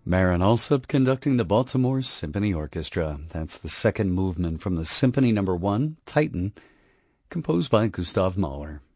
Marin Alsop conducting the Baltimore Symphony Orchestra. That's the second movement from the Symphony No. 1, Titan, composed by Gustav Mahler.